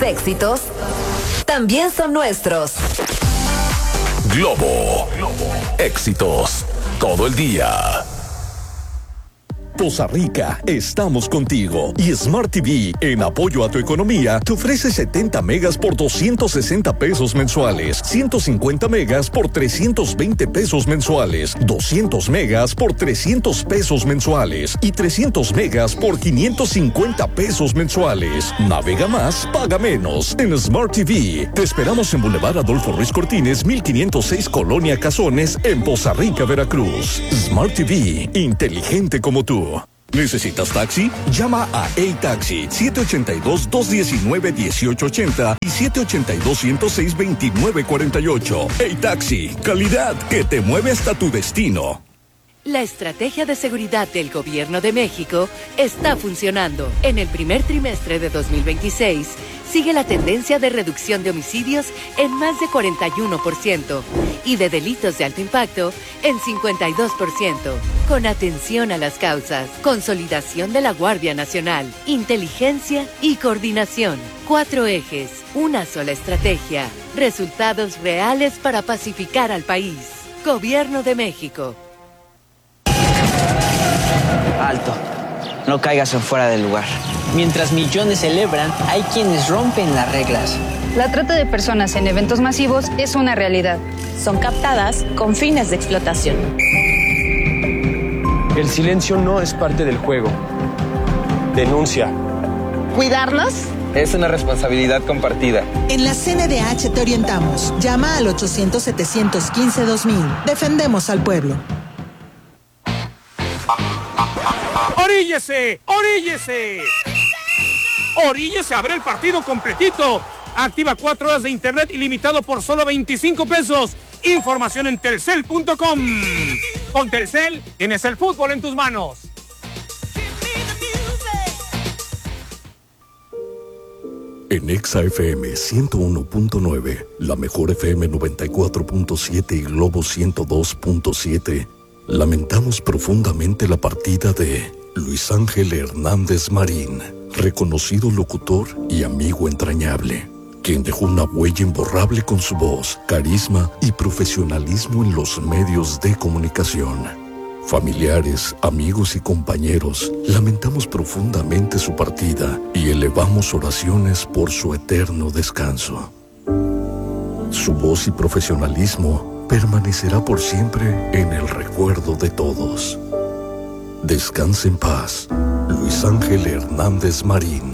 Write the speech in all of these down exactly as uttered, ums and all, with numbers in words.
éxitos también son nuestros. Globo. Éxitos todo el día. Poza Rica, estamos contigo. Y Smart T V, en apoyo a tu economía, te ofrece setenta megas por doscientos sesenta pesos mensuales, ciento cincuenta megas por trescientos veinte pesos mensuales, doscientos megas por trescientos pesos mensuales y trescientos megas por quinientos cincuenta pesos mensuales. Navega más, paga menos en Smart T V. Te esperamos en Boulevard Adolfo Ruiz Cortines, mil quinientos seis Colonia Cazones, en Poza Rica, Veracruz. Smart T V, inteligente como tú. ¿Necesitas taxi? Llama a A-Taxi siete ocho dos, dos uno nueve, uno ocho ocho cero y siete ocho dos, uno cero seis, dos nueve cuatro ocho. A-Taxi, calidad que te mueve hasta tu destino. La estrategia de seguridad del Gobierno de México está funcionando. En el primer trimestre de dos mil veintiséis, sigue la tendencia de reducción de homicidios en más de cuarenta y uno por ciento y de delitos de alto impacto en cincuenta y dos por ciento. Con atención a las causas, consolidación de la Guardia Nacional, inteligencia y coordinación. Cuatro ejes, una sola estrategia, resultados reales para pacificar al país. Gobierno de México. Alto, no caigas en fuera del lugar. Mientras millones celebran, hay quienes rompen las reglas. La trata de personas en eventos masivos es una realidad. Son captadas con fines de explotación. El silencio no es parte del juego. Denuncia. ¿Cuidarnos? Es una responsabilidad compartida. En la C N D H te orientamos. Llama al ochocientos, setecientos quince, dos mil. Defendemos al pueblo. ¡Oríllese! ¡Oríllese! ¡Oríllese! ¡Abre el partido completito! Activa cuatro horas de internet ilimitado por solo veinticinco pesos. Información en telcel punto com. Con Telcel tienes el fútbol en tus manos. En Exa F M ciento uno punto nueve, la mejor F M noventa y cuatro punto siete y Globo ciento dos punto siete, lamentamos profundamente la partida de Luis Ángel Hernández Marín, reconocido locutor y amigo entrañable, quien dejó una huella imborrable con su voz, carisma y profesionalismo en los medios de comunicación. Familiares, amigos y compañeros, lamentamos profundamente su partida y elevamos oraciones por su eterno descanso. Su voz y profesionalismo permanecerá por siempre en el recuerdo de todos. Descanse en paz, Luis Ángel Hernández Marín.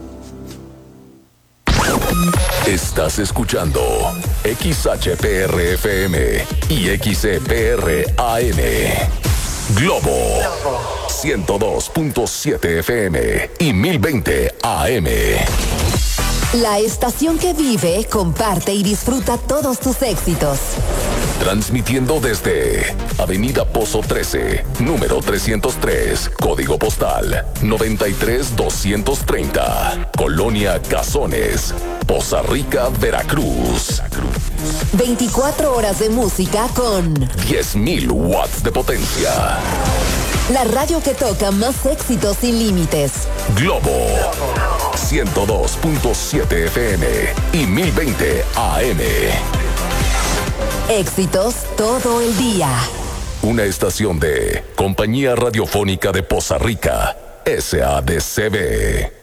Estás escuchando X H P R F M y X E P R A M. Globo ciento dos punto siete F M y mil veinte A M. La estación que vive, comparte y disfruta todos tus éxitos. Transmitiendo desde Avenida Pozo trece, número trescientos tres, código postal noventa y tres doscientos treinta, Colonia Cazones, Poza Rica, Veracruz. veinticuatro horas de música con diez mil watts de potencia. La radio que toca más éxitos sin límites. Globo ciento dos punto siete F M y mil veinte A M. Éxitos todo el día. Una estación de Compañía Radiofónica de Poza Rica, S A D C B.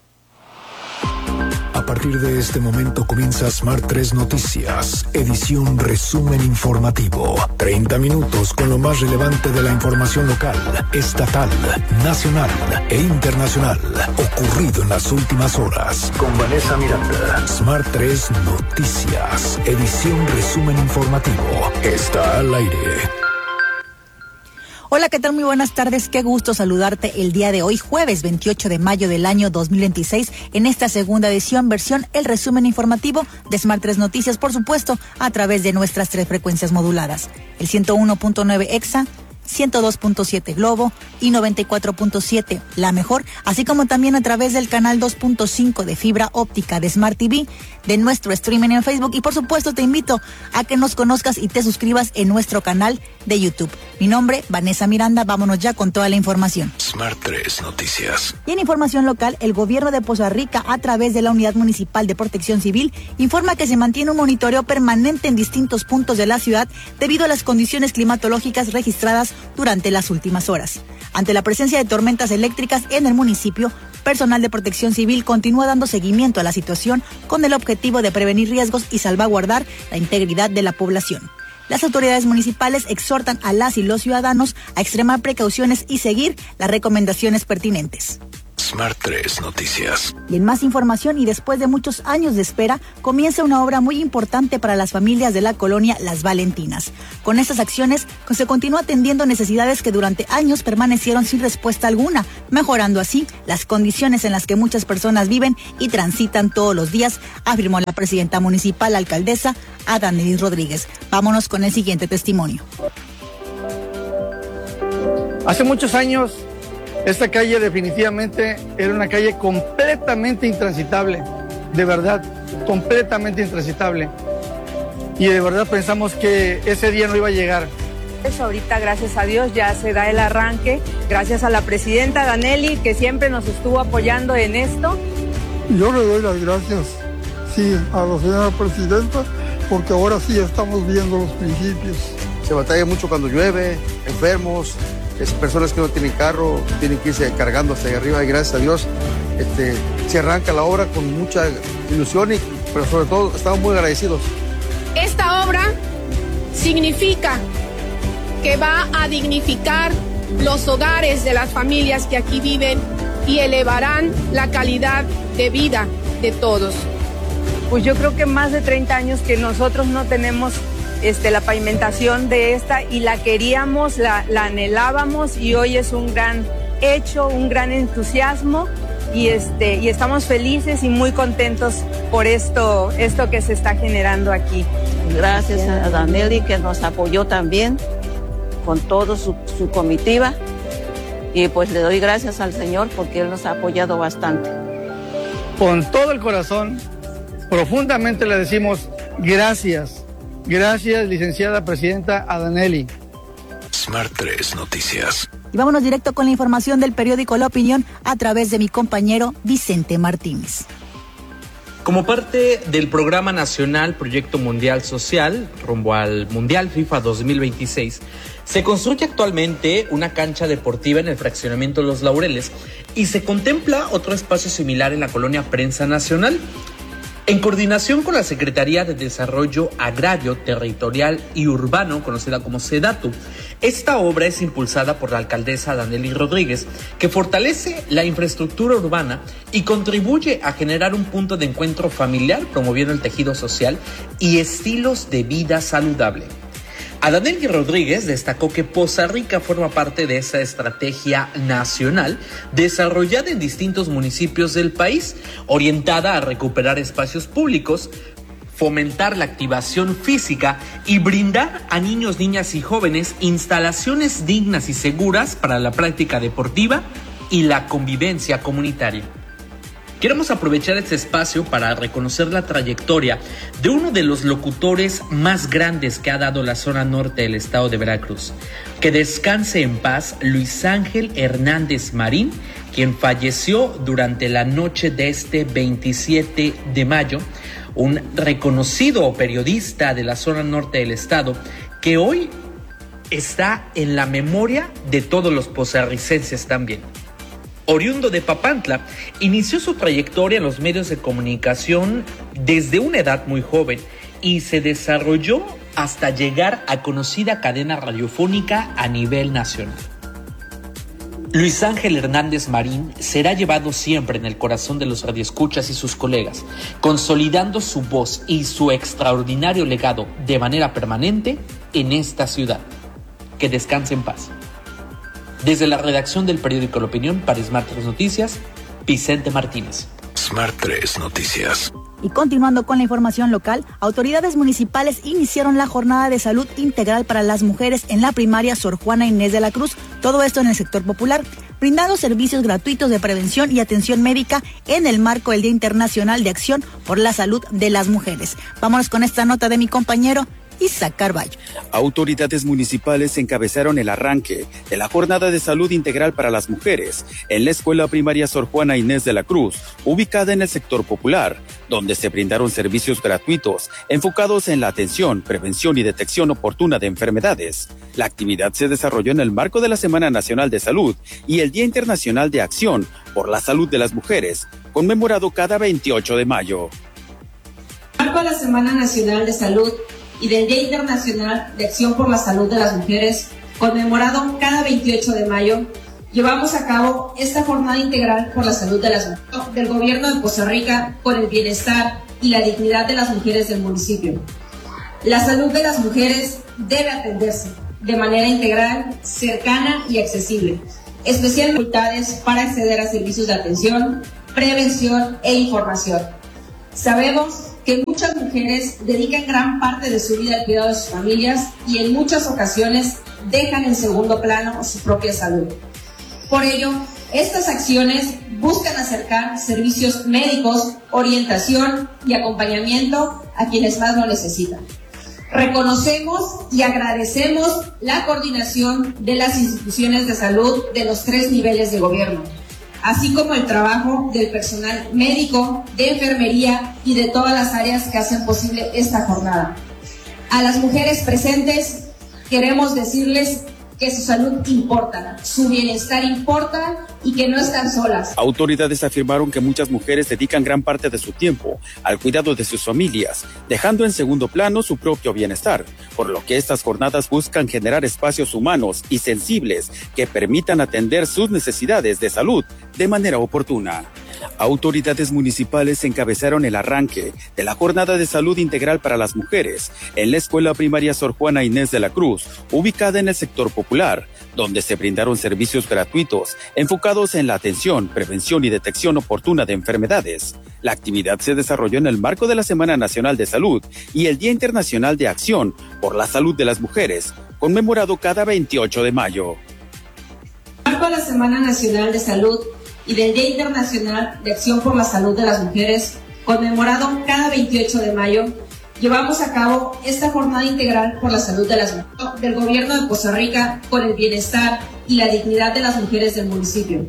A partir de este momento comienza Smart tres Noticias, edición resumen informativo. treinta minutos con lo más relevante de la información local, estatal, nacional e internacional, ocurrido en las últimas horas. Con Vanessa Miranda. Smart tres Noticias, edición resumen informativo. Está al aire. Hola, ¿qué tal? Muy buenas tardes. Qué gusto saludarte el día de hoy, jueves veintiocho de mayo del año dos mil veintiséis, en esta segunda edición, versión el resumen informativo de Smart tres Noticias, por supuesto, a través de nuestras tres frecuencias moduladas. El ciento uno punto nueve Exa, ciento dos punto siete Globo y noventa y cuatro punto siete La Mejor, así como también a través del canal dos punto cinco de fibra óptica de Smart T V, de nuestro streaming en Facebook y por supuesto te invito a que nos conozcas y te suscribas en nuestro canal de YouTube. Mi nombre, Vanessa Miranda, vámonos ya con toda la información. Smart tres Noticias. Y en información local, el gobierno de Poza Rica, a través de la Unidad Municipal de Protección Civil, informa que se mantiene un monitoreo permanente en distintos puntos de la ciudad debido a las condiciones climatológicas registradas durante las últimas horas. Ante la presencia de tormentas eléctricas en el municipio, personal de Protección Civil continúa dando seguimiento a la situación con el objetivo de prevenir riesgos y salvaguardar la integridad de la población. Las autoridades municipales exhortan a las y los ciudadanos a extremar precauciones y seguir las recomendaciones pertinentes. Smart tres Noticias. Y en más información, y después de muchos años de espera, comienza una obra muy importante para las familias de la colonia Las Valentinas. Con estas acciones se continúa atendiendo necesidades que durante años permanecieron sin respuesta alguna, mejorando así las condiciones en las que muchas personas viven y transitan todos los días, afirmó la presidenta municipal, la alcaldesa Adanelis Rodríguez. Vámonos con el siguiente testimonio. Hace muchos años, esta calle definitivamente era una calle completamente intransitable, de verdad, completamente intransitable. Y de verdad pensamos que ese día no iba a llegar. Pues ahorita, gracias a Dios, ya se da el arranque, gracias a la presidenta Daneli, que siempre nos estuvo apoyando en esto. Yo le doy las gracias, sí, a la señora presidenta, porque ahora sí estamos viendo los principios. Se batalla mucho cuando llueve, enfermos, es personas que no tienen carro, tienen que irse cargando hasta arriba y gracias a Dios este, se arranca la obra con mucha ilusión, y, pero sobre todo estamos muy agradecidos. Esta obra significa que va a dignificar los hogares de las familias que aquí viven y elevarán la calidad de vida de todos. Pues yo creo que más de treinta años que nosotros no tenemos Este, la pavimentación de esta y la queríamos, la, la anhelábamos y hoy es un gran hecho, un gran entusiasmo y, este, y estamos felices y muy contentos por esto, esto que se está generando aquí. Gracias a Daneli que nos apoyó también con toda su, su comitiva y pues le doy gracias al Señor porque Él nos ha apoyado bastante. Con todo el corazón, profundamente le decimos gracias. Gracias, licenciada presidenta Adanelis. Smart tres Noticias. Y vámonos directo con la información del periódico La Opinión a través de mi compañero Vicente Martínez. Como parte del programa nacional Proyecto Mundial Social, rumbo al Mundial FIFA dos mil veintiséis, se construye actualmente una cancha deportiva en el fraccionamiento Los Laureles y se contempla otro espacio similar en la colonia Prensa Nacional. En coordinación con la Secretaría de Desarrollo Agrario, Territorial y Urbano, conocida como SEDATU, esta obra es impulsada por la alcaldesa Adanelis Rodríguez, que fortalece la infraestructura urbana y contribuye a generar un punto de encuentro familiar, promoviendo el tejido social y estilos de vida saludable. Adanelis Rodríguez destacó que Poza Rica forma parte de esa estrategia nacional desarrollada en distintos municipios del país, orientada a recuperar espacios públicos, fomentar la activación física y brindar a niños, niñas y jóvenes instalaciones dignas y seguras para la práctica deportiva y la convivencia comunitaria. Queremos aprovechar este espacio para reconocer la trayectoria de uno de los locutores más grandes que ha dado la zona norte del estado de Veracruz. Que descanse en paz Luis Ángel Hernández Marín, quien falleció durante la noche de este veintisiete de mayo, un reconocido periodista de la zona norte del estado que hoy está en la memoria de todos los pozarricenses también. Oriundo de Papantla, inició su trayectoria en los medios de comunicación desde una edad muy joven y se desarrolló hasta llegar a conocida cadena radiofónica a nivel nacional. Luis Ángel Hernández Marín será llevado siempre en el corazón de los radioescuchas y sus colegas, consolidando su voz y su extraordinario legado de manera permanente en esta ciudad. Que descanse en paz. Desde la redacción del periódico La Opinión para Smart tres Noticias, Vicente Martínez. Smart tres Noticias. Y continuando con la información local, autoridades municipales iniciaron la jornada de salud integral para las mujeres en la primaria Sor Juana Inés de la Cruz, todo esto en el sector popular, brindando servicios gratuitos de prevención y atención médica en el marco del Día Internacional de Acción por la Salud de las Mujeres. Vámonos con esta nota de mi compañero Isaac Carballo. Autoridades municipales encabezaron el arranque de la jornada de salud integral para las mujeres en la escuela primaria Sor Juana Inés de la Cruz, ubicada en el sector popular, donde se brindaron servicios gratuitos enfocados en la atención, prevención y detección oportuna de enfermedades. La actividad se desarrolló en el marco de la Semana Nacional de Salud y el Día Internacional de Acción por la Salud de las Mujeres, conmemorado cada veintiocho de mayo. En el marco de la Semana Nacional de Salud y del Día Internacional de Acción por la Salud de las Mujeres, conmemorado cada veintiocho de mayo, llevamos a cabo esta jornada integral por la salud de las mujeres del Gobierno de Poza Rica por el bienestar y la dignidad de las mujeres del municipio. La salud de las mujeres debe atenderse de manera integral, cercana y accesible, especialmente dificultades para acceder a servicios de atención, prevención e información. Sabemos que muchas mujeres dedican gran parte de su vida al cuidado de sus familias y en muchas ocasiones dejan en segundo plano su propia salud. Por ello, estas acciones buscan acercar servicios médicos, orientación y acompañamiento a quienes más lo necesitan. Reconocemos y agradecemos la coordinación de las instituciones de salud de los tres niveles de gobierno, así como el trabajo del personal médico, de enfermería y de todas las áreas que hacen posible esta jornada. A las mujeres presentes queremos decirles que su salud importa, su bienestar importa y que no están solas. Autoridades afirmaron que muchas mujeres dedican gran parte de su tiempo al cuidado de sus familias, dejando en segundo plano su propio bienestar, por lo que estas jornadas buscan generar espacios humanos y sensibles que permitan atender sus necesidades de salud de manera oportuna. Autoridades municipales encabezaron el arranque de la jornada de salud integral para las mujeres en la escuela primaria Sor Juana Inés de la Cruz, ubicada en el sector popular, donde se brindaron servicios gratuitos enfocados en la atención, prevención y detección oportuna de enfermedades. La actividad se desarrolló en el marco de la Semana Nacional de Salud y el Día Internacional de Acción por la Salud de las Mujeres, conmemorado cada veintiocho de mayo. En el marco de la Semana Nacional de Salud y del Día Internacional de Acción por la Salud de las Mujeres, conmemorado cada veintiocho de mayo, llevamos a cabo esta jornada integral por la salud de las mujeres del Gobierno de Poza Rica por el bienestar y la dignidad de las mujeres del municipio.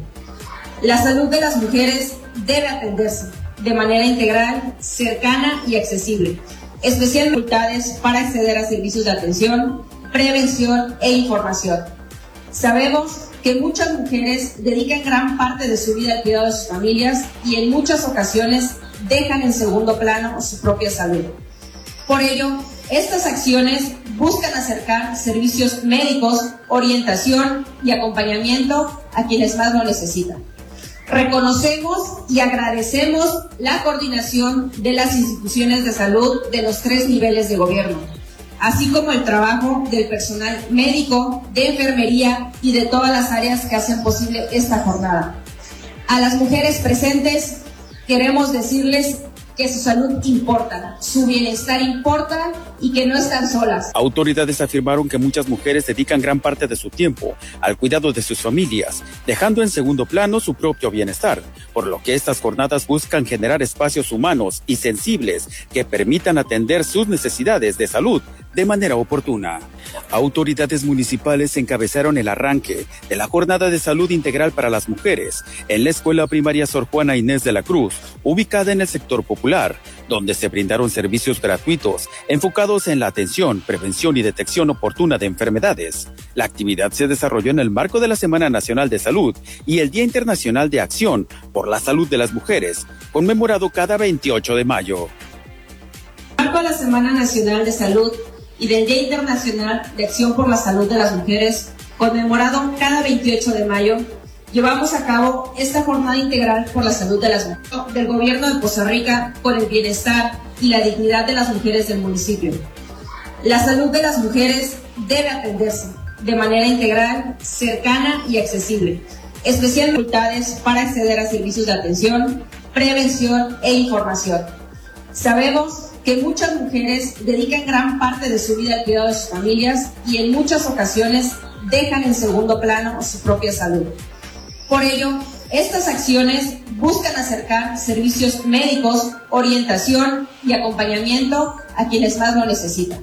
La salud de las mujeres debe atenderse de manera integral, cercana y accesible, especialmente dificultades para acceder a servicios de atención, prevención e información. Sabemos que muchas mujeres dedican gran parte de su vida al cuidado de sus familias y en muchas ocasiones dejan en segundo plano su propia salud. Por ello, estas acciones buscan acercar servicios médicos, orientación y acompañamiento a quienes más lo necesitan. Reconocemos y agradecemos la coordinación de las instituciones de salud de los tres niveles de gobierno, así como el trabajo del personal médico, de enfermería y de todas las áreas que hacen posible esta jornada. A las mujeres presentes queremos decirles que su salud importa, su bienestar importa y que no están solas. Autoridades afirmaron que muchas mujeres dedican gran parte de su tiempo al cuidado de sus familias, dejando en segundo plano su propio bienestar, por lo que estas jornadas buscan generar espacios humanos y sensibles que permitan atender sus necesidades de salud de manera oportuna. Autoridades municipales encabezaron el arranque de la jornada de salud integral para las mujeres en la escuela primaria Sor Juana Inés de la Cruz, ubicada en el sector popular, donde se brindaron servicios gratuitos enfocados en la atención, prevención y detección oportuna de enfermedades. La actividad se desarrolló en el marco de la Semana Nacional de Salud y el Día Internacional de Acción por la Salud de las Mujeres, conmemorado cada veintiocho de mayo. En el marco de la Semana Nacional de Salud y del Día Internacional de Acción por la Salud de las Mujeres, conmemorado cada veintiocho de mayo, llevamos a cabo esta jornada integral por la salud de las mujeres del Gobierno de Poza Rica por el bienestar y la dignidad de las mujeres del municipio. La salud de las mujeres debe atenderse de manera integral, cercana y accesible, especialmente dificultades para acceder a servicios de atención, prevención e información. Sabemos que muchas mujeres dedican gran parte de su vida al cuidado de sus familias y en muchas ocasiones dejan en segundo plano su propia salud. Por ello, estas acciones buscan acercar servicios médicos, orientación y acompañamiento a quienes más lo necesitan.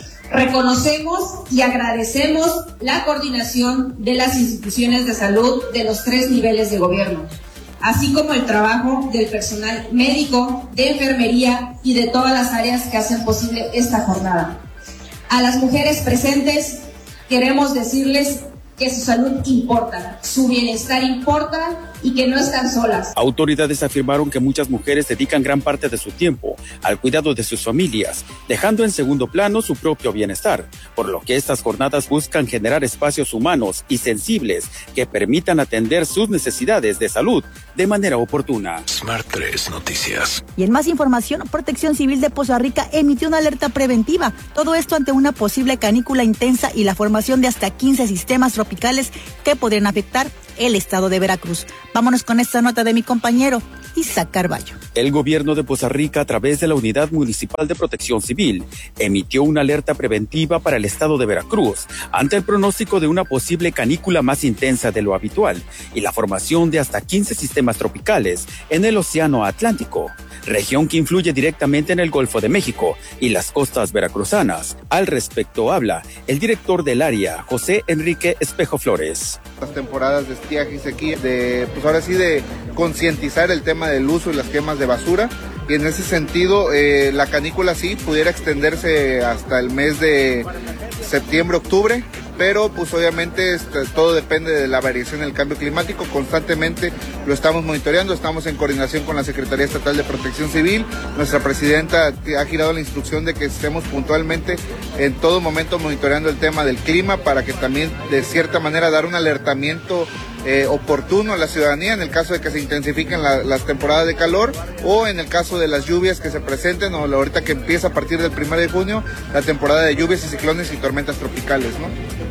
Reconocemos y agradecemos la coordinación de las instituciones de salud de los tres niveles de gobierno, así como el trabajo del personal médico, de enfermería y de todas las áreas que hacen posible esta jornada. A las mujeres presentes queremos decirles que su salud importa, su bienestar importa y que no están solas. Autoridades afirmaron que muchas mujeres dedican gran parte de su tiempo al cuidado de sus familias, dejando en segundo plano su propio bienestar, por lo que estas jornadas buscan generar espacios humanos y sensibles que permitan atender sus necesidades de salud de manera oportuna. Smart tres Noticias. Y en más información, Protección Civil de Poza Rica emitió una alerta preventiva. Todo esto ante una posible canícula intensa y la formación de hasta quince sistemas tropicales que podrían afectar el estado de Veracruz. Vámonos con esta nota de mi compañero Isaac Carballo. El gobierno de Poza Rica, a través de la Unidad Municipal de Protección Civil, emitió una alerta preventiva para el estado de Veracruz ante el pronóstico de una posible canícula más intensa de lo habitual y la formación de hasta quince sistemas tropicales en el Océano Atlántico, región que influye directamente en el Golfo de México y las costas veracruzanas. Al respecto habla el director del área, José Enrique Espejo Flores. Las temporadas de estiaje y sequía, de, pues ahora sí de concientizar el tema del uso y las quemas de basura, y en ese sentido eh, la canícula sí pudiera extenderse hasta el mes de septiembre, octubre, pero pues obviamente este, todo depende de la variación del cambio climático. Constantemente lo estamos monitoreando, estamos en coordinación con la Secretaría Estatal de Protección Civil. Nuestra presidenta ha girado la instrucción de que estemos puntualmente en todo momento monitoreando el tema del clima para que también de cierta manera dar un alertamiento eh, oportuno a la ciudadanía en el caso de que se intensifiquen la, las temporadas de calor o en el caso de las lluvias que se presenten, o la ahorita que empieza a partir del primero de junio la temporada de lluvias y ciclones y tormentas tropicales, ¿no?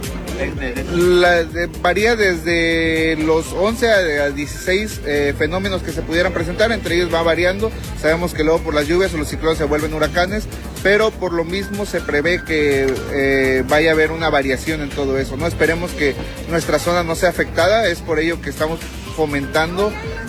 La, de, varía desde los once a dieciséis eh, fenómenos que se pudieran presentar, entre ellos va variando. Sabemos que luego por las lluvias o los ciclones se vuelven huracanes, pero por lo mismo se prevé que eh, vaya a haber una variación en todo eso, ¿no? Esperemos que nuestra zona no sea afectada, es por ello que estamos fomentando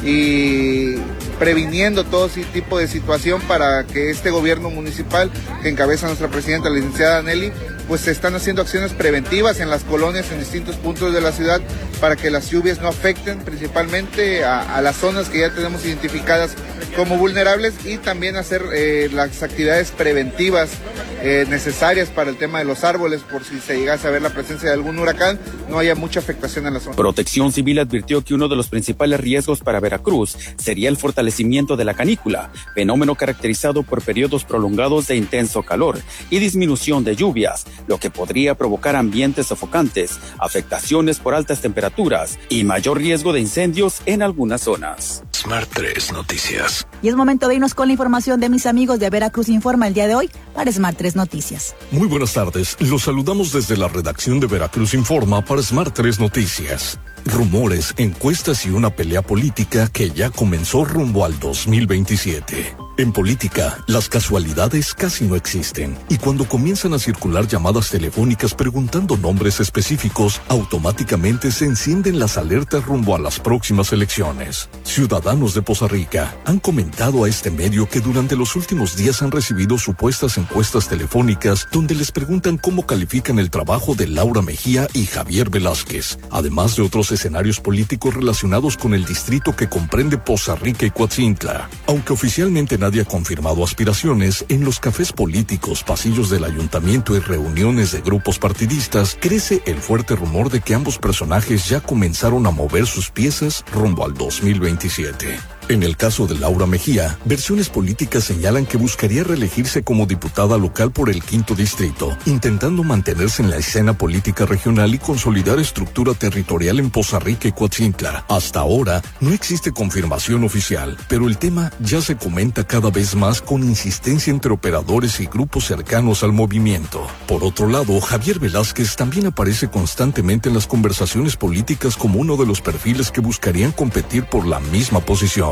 y previniendo todo ese tipo de situación para que este gobierno municipal que encabeza nuestra presidenta, la licenciada Nelly, pues se están haciendo acciones preventivas en las colonias, en distintos puntos de la ciudad, para que las lluvias no afecten principalmente a, a las zonas que ya tenemos identificadas como vulnerables, y también hacer eh, las actividades preventivas eh, necesarias para el tema de los árboles, por si se llegase a ver la presencia de algún huracán, no haya mucha afectación en la zona. Protección Civil advirtió que uno de los principales riesgos para Veracruz sería el fortalecimiento de la canícula, fenómeno caracterizado por periodos prolongados de intenso calor y disminución de lluvias, lo que podría provocar ambientes sofocantes, afectaciones por altas temperaturas y mayor riesgo de incendios en algunas zonas. Smart tres Noticias. Y es momento de irnos con la información de mis amigos de Veracruz Informa el día de hoy para Smart tres Noticias. Muy buenas tardes, los saludamos desde la redacción de Veracruz Informa para Smart tres Noticias. Rumores, encuestas y una pelea política que ya comenzó rumbo al dos mil veintisiete. En política, las casualidades casi no existen, y cuando comienzan a circular llamadas telefónicas preguntando nombres específicos, automáticamente se encienden las alertas rumbo a las próximas elecciones. Ciudadanos de Poza Rica han comentado a este medio que durante los últimos días han recibido supuestas encuestas telefónicas donde les preguntan cómo califican el trabajo de Laura Mejía y Javier Velázquez, además de otros escenarios políticos relacionados con el distrito que comprende Poza Rica y Coatzintla. Aunque oficialmente nadie ha confirmado aspiraciones, en los cafés políticos, pasillos del ayuntamiento y reuniones de grupos partidistas, crece el fuerte rumor de que ambos personajes ya comenzaron a mover sus piezas rumbo al dos mil veintisiete. En el caso de Laura Mejía, versiones políticas señalan que buscaría reelegirse como diputada local por el quinto distrito, intentando mantenerse en la escena política regional y consolidar estructura territorial en Poza Rica y Coatzintla. Hasta ahora, no existe confirmación oficial, pero el tema ya se comenta cada vez más con insistencia entre operadores y grupos cercanos al movimiento. Por otro lado, Javier Velázquez también aparece constantemente en las conversaciones políticas como uno de los perfiles que buscarían competir por la misma posición.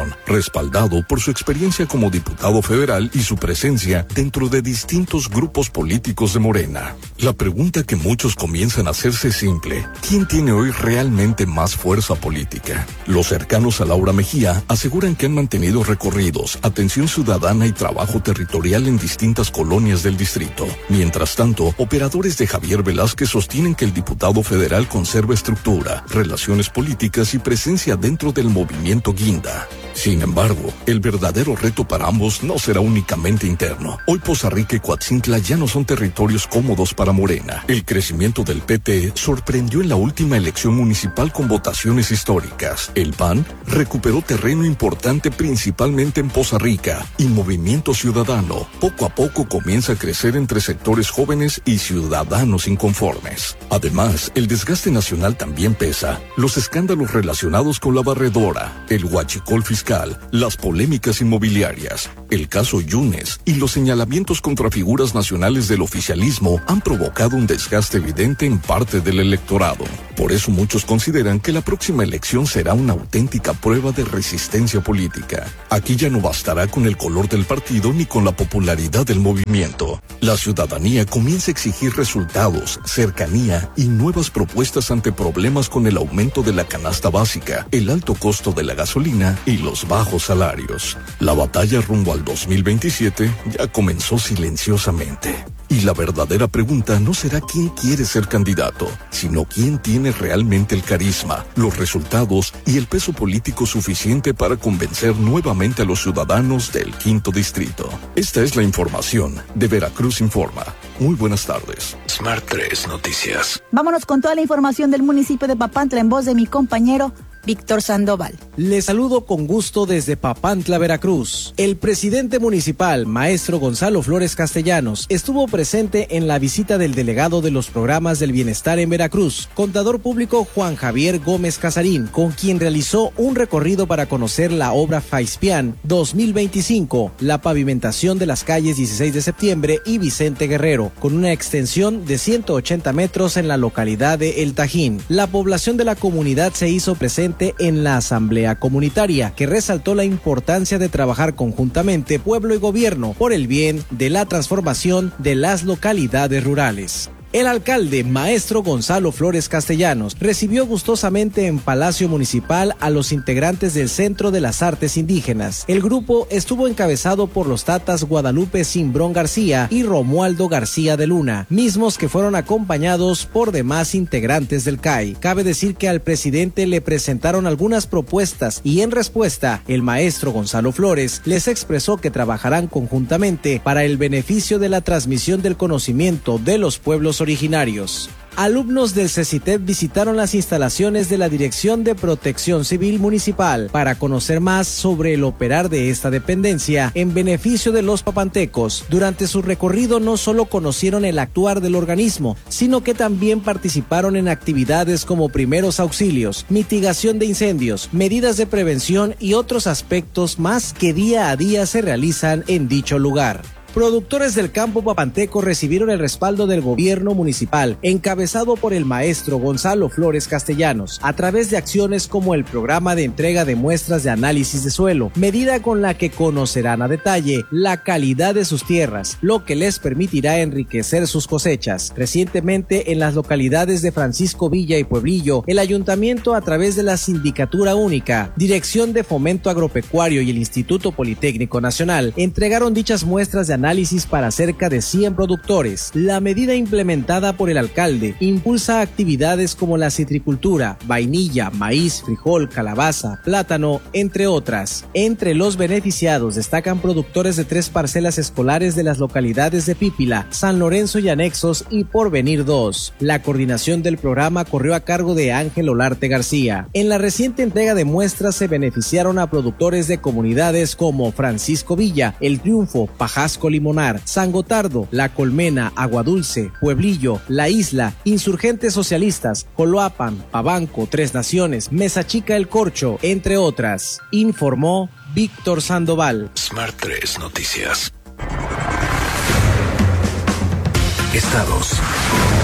elección, respaldado por su experiencia como diputado federal y su presencia dentro de distintos grupos políticos de Morena. La pregunta que muchos comienzan a hacerse es simple: ¿quién tiene hoy realmente más fuerza política? Los cercanos a Laura Mejía aseguran que han mantenido recorridos, atención ciudadana y trabajo territorial en distintas colonias del distrito. Mientras tanto, operadores de Javier Velázquez sostienen que el diputado federal conserva estructura, relaciones políticas y presencia dentro del movimiento Guinda. Sin embargo, el verdadero reto para ambos no será únicamente interno. Hoy Poza Rica y Coatzintla ya no son territorios cómodos para Morena. El crecimiento del P T sorprendió en la última elección municipal con votaciones históricas. El P A N recuperó terreno importante principalmente en Poza Rica, y Movimiento Ciudadano poco a poco comienza a crecer entre sectores jóvenes y ciudadanos inconformes. Además, el desgaste nacional también pesa. Los escándalos relacionados con la barredora, el huachicol fiscal, las polémicas inmobiliarias, el caso Yunes y los señalamientos contra figuras nacionales del oficialismo han provocado un desgaste evidente en parte del electorado. Por eso muchos consideran que la próxima elección será una auténtica prueba de resistencia política. Aquí ya no bastará con el color del partido ni con la popularidad del movimiento. La ciudadanía comienza a exigir resultados, cercanía y nuevas propuestas ante problemas con el aumento de la canasta básica, el alto costo de la gasolina y los bajos salarios. La batalla rumbo al dos mil veintisiete ya comenzó silenciosamente. Y la verdadera pregunta no será quién quiere ser candidato, sino quién tiene realmente el carisma, los resultados y el peso político suficiente para convencer nuevamente a los ciudadanos del quinto distrito. Esta es la información de Veracruz Informa. Muy buenas tardes. Smart tres Noticias. Vámonos con toda la información del municipio de Papantla en voz de mi compañero Víctor Sandoval. Les saludo con gusto desde Papantla, Veracruz. El presidente municipal, maestro Gonzalo Flores Castellanos, estuvo presente en la visita del delegado de los programas del bienestar en Veracruz, contador público Juan Javier Gómez Casarín, con quien realizó un recorrido para conocer la obra Faispian dos mil veinticinco, la pavimentación de las calles dieciséis de septiembre y Vicente Guerrero, con una extensión de ciento ochenta metros en la localidad de El Tajín. La población de la comunidad se hizo presente en la asamblea comunitaria, que resaltó la importancia de trabajar conjuntamente pueblo y gobierno por el bien de la transformación de las localidades rurales. El alcalde, maestro Gonzalo Flores Castellanos, recibió gustosamente en Palacio Municipal a los integrantes del Centro de las Artes Indígenas. El grupo estuvo encabezado por los tatas Guadalupe Simbrón García y Romualdo García de Luna, mismos que fueron acompañados por demás integrantes del C A I. Cabe decir que al presidente le presentaron algunas propuestas y en respuesta, el maestro Gonzalo Flores les expresó que trabajarán conjuntamente para el beneficio de la transmisión del conocimiento de los pueblos originarios. Alumnos del CECITEP visitaron las instalaciones de la Dirección de Protección Civil Municipal para conocer más sobre el operar de esta dependencia en beneficio de los papantecos. Durante su recorrido no solo conocieron el actuar del organismo, sino que también participaron en actividades como primeros auxilios, mitigación de incendios, medidas de prevención y otros aspectos más que día a día se realizan en dicho lugar. Productores del campo papanteco recibieron el respaldo del gobierno municipal, encabezado por el maestro Gonzalo Flores Castellanos, a través de acciones como el programa de entrega de muestras de análisis de suelo, medida con la que conocerán a detalle la calidad de sus tierras, lo que les permitirá enriquecer sus cosechas. Recientemente, en las localidades de Francisco Villa y Pueblillo, el ayuntamiento, a través de la Sindicatura Única, Dirección de Fomento Agropecuario y el Instituto Politécnico Nacional, entregaron dichas muestras de análisis análisis para cerca de cien productores. La medida implementada por el alcalde impulsa actividades como la citricultura, vainilla, maíz, frijol, calabaza, plátano, entre otras. Entre los beneficiados destacan productores de tres parcelas escolares de las localidades de Pípila, San Lorenzo y anexos y Porvenir dos. La coordinación del programa corrió a cargo de Ángel Olarte García. En la reciente entrega de muestras se beneficiaron a productores de comunidades como Francisco Villa, El Triunfo, Pajasco Limonar, San Gotardo, La Colmena, Aguadulce, Pueblillo, La Isla, Insurgentes Socialistas, Coloapan, Pabanco, Tres Naciones, Mesa Chica El Corcho, entre otras. Informó Víctor Sandoval. Smart tres Noticias. Estados.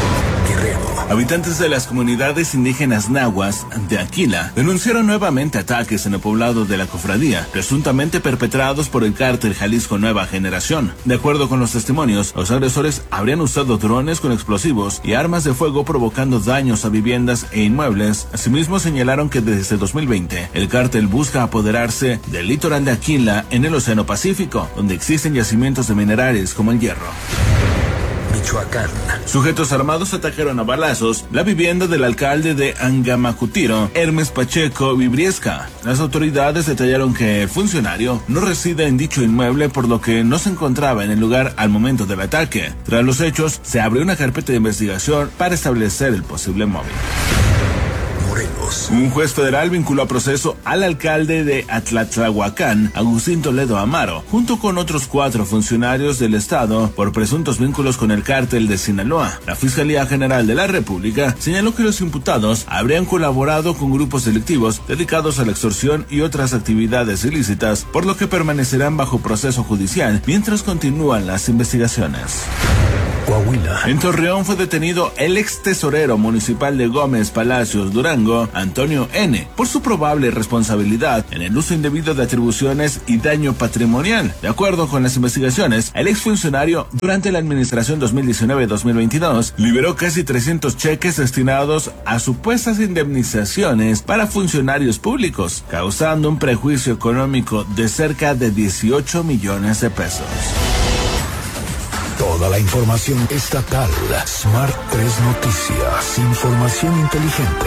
Guerrero. Habitantes de las comunidades indígenas nahuas de Aquila denunciaron nuevamente ataques en el poblado de la cofradía, presuntamente perpetrados por el cártel Jalisco Nueva Generación. De acuerdo con los testimonios, los agresores habrían usado drones con explosivos y armas de fuego provocando daños a viviendas e inmuebles. Asimismo señalaron que desde dos mil veinte el cártel busca apoderarse del litoral de Aquila en el Océano Pacífico, donde existen yacimientos de minerales como el hierro. Michoacán. Sujetos armados atacaron a balazos la vivienda del alcalde de Angamacutiro, Hermes Pacheco Vibriesca. Las autoridades detallaron que el funcionario no reside en dicho inmueble, por lo que no se encontraba en el lugar al momento del ataque. Tras los hechos, se abrió una carpeta de investigación para establecer el posible móvil. Un juez federal vinculó a proceso al alcalde de Atlatlahuacán, Agustín Toledo Amaro, junto con otros cuatro funcionarios del estado por presuntos vínculos con el cártel de Sinaloa. La Fiscalía General de la República señaló que los imputados habrían colaborado con grupos delictivos dedicados a la extorsión y otras actividades ilícitas, por lo que permanecerán bajo proceso judicial mientras continúan las investigaciones. Coahuila. En Torreón fue detenido el ex tesorero municipal de Gómez Palacios, Durango, Antonio N., por su probable responsabilidad en el uso indebido de atribuciones y daño patrimonial. De acuerdo con las investigaciones, el exfuncionario, durante la administración dos mil diecinueve dos mil veintidós, liberó casi trescientos cheques destinados a supuestas indemnizaciones para funcionarios públicos, causando un prejuicio económico de cerca de dieciocho millones de pesos. Toda la información estatal. Smart tres Noticias. Información inteligente.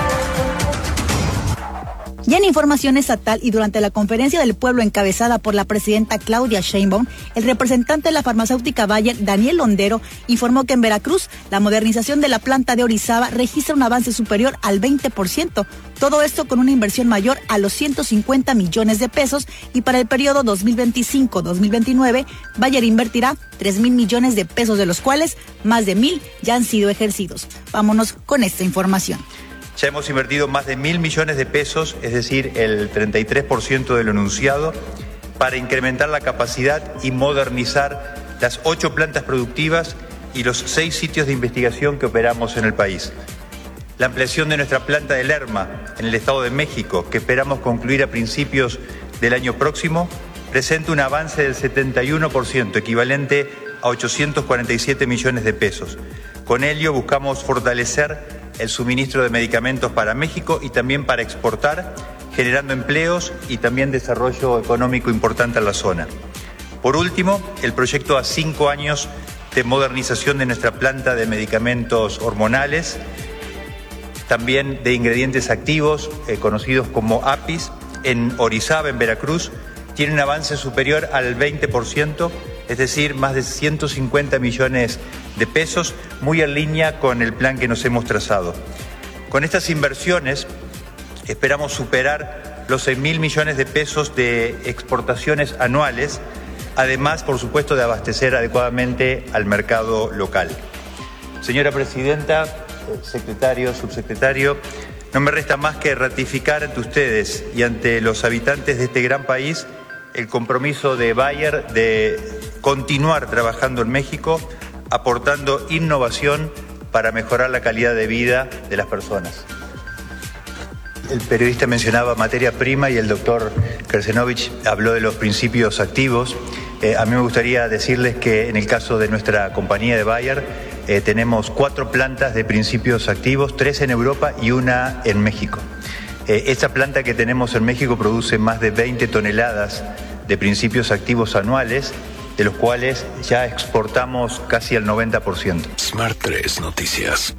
Ya en información estatal y durante la conferencia del pueblo encabezada por la presidenta Claudia Sheinbaum, el representante de la farmacéutica Bayer, Daniel Londero, informó que en Veracruz la modernización de la planta de Orizaba registra un avance superior al veinte por ciento. Todo esto con una inversión mayor a los ciento cincuenta millones de pesos, y para el periodo dos mil veinticinco a dos mil veintinueve, Bayer invertirá tres mil millones de pesos, de los cuales más de mil ya han sido ejercidos. Vámonos con esta información. Ya hemos invertido más de mil millones de pesos, es decir, el treinta y tres por ciento de lo anunciado, para incrementar la capacidad y modernizar las ocho plantas productivas y los seis sitios de investigación que operamos en el país. La ampliación de nuestra planta de Lerma, en el Estado de México, que esperamos concluir a principios del año próximo, presenta un avance del setenta y uno por ciento, equivalente a ochocientos cuarenta y siete millones de pesos. Con ello buscamos fortalecer el suministro de medicamentos para México y también para exportar, generando empleos y también desarrollo económico importante en la zona. Por último, el proyecto a cinco años de modernización de nuestra planta de medicamentos hormonales, también de ingredientes activos, eh, conocidos como A P Is, en Orizaba, en Veracruz, tiene un avance superior al veinte por ciento, es decir, más de ciento cincuenta millones de pesos, muy en línea con el plan que nos hemos trazado. Con estas inversiones esperamos superar los seis mil millones de pesos de exportaciones anuales, además, por supuesto, de abastecer adecuadamente al mercado local. Señora Presidenta, secretario, subsecretario, no me resta más que ratificar ante ustedes y ante los habitantes de este gran país el compromiso de Bayer de continuar trabajando en México, aportando innovación para mejorar la calidad de vida de las personas. El periodista mencionaba materia prima y el doctor Kersenovich habló de los principios activos. Eh, a mí me gustaría decirles que en el caso de nuestra compañía de Bayer eh, tenemos cuatro plantas de principios activos, tres en Europa y una en México. Eh, esta planta que tenemos en México produce más de veinte toneladas de principios activos anuales, de los cuales ya exportamos casi el noventa por ciento. Smart tres Noticias.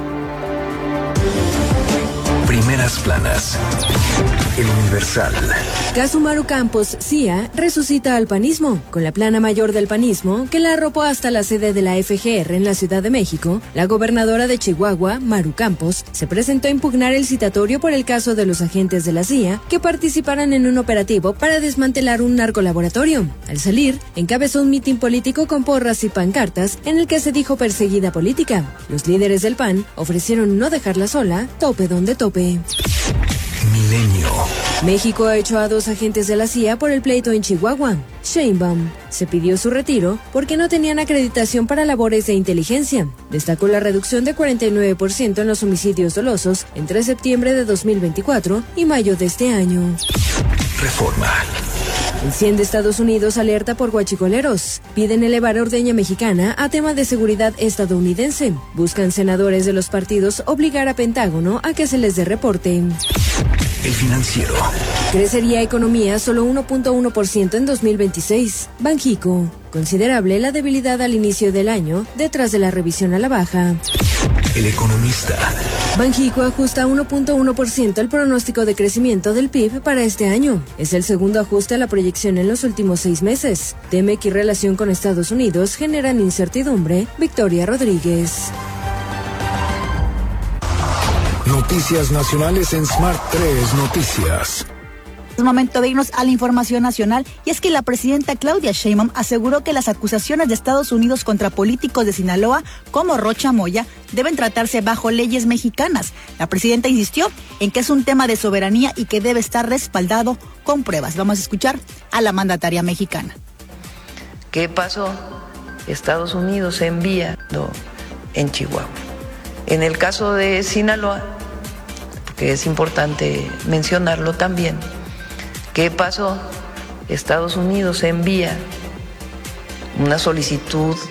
Primeras planas. El Universal. Caso Maru Campos, C I A, resucita al panismo. Con la plana mayor del panismo, que la arropó hasta la sede de la F G R en la Ciudad de México, la gobernadora de Chihuahua, Maru Campos, se presentó a impugnar el citatorio por el caso de los agentes de la C I A que participaran en un operativo para desmantelar un narcolaboratorio. Al salir, encabezó un mitin político con porras y pancartas en el que se dijo perseguida política. Los líderes del P A N ofrecieron no dejarla sola, tope donde tope. Milenio. México ha hecho a dos agentes de la C I A por el pleito en Chihuahua. Sheinbaum se pidió su retiro porque no tenían acreditación para labores de inteligencia. Destacó la reducción de cuarenta y nueve por ciento en los homicidios dolosos entre septiembre de dos mil veinticuatro y mayo de este año. Reforma. El C I E N de Estados Unidos alerta por guachicoleros. Piden elevar ordeña mexicana a tema de seguridad estadounidense. Buscan senadores de los partidos obligar a Pentágono a que se les dé reporte. El Financiero. Crecería economía solo uno punto uno por ciento en dos mil veintiséis. Banjico. Considerable la debilidad al inicio del año detrás de la revisión a la baja. El Economista. Banjico ajusta uno punto uno por ciento el pronóstico de crecimiento del P I B para este año. Es el segundo ajuste a la proyección en los últimos seis meses. Teme que relación con Estados Unidos generan incertidumbre. Victoria Rodríguez. Noticias nacionales en Smart tres Noticias. Es momento de irnos a la información nacional, y es que la presidenta Claudia Sheinbaum aseguró que las acusaciones de Estados Unidos contra políticos de Sinaloa como Rocha Moya deben tratarse bajo leyes mexicanas. La presidenta insistió en que es un tema de soberanía y que debe estar respaldado con pruebas. Vamos a escuchar a la mandataria mexicana. ¿Qué pasó? Estados Unidos envía en Chihuahua. En el caso de Sinaloa, porque es importante mencionarlo también, ¿qué pasó? Estados Unidos envía una solicitud